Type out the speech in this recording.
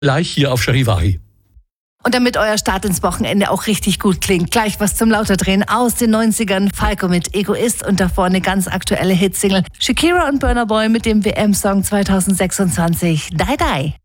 Gleich hier auf Charivari. Und damit euer Start ins Wochenende auch richtig gut klingt, gleich was zum Lauterdrehen aus den 90ern. Falco mit Egoist und davor eine ganz aktuelle Hitsingle. Shakira und Burna Boy mit dem WM-Song 2026, Die Die.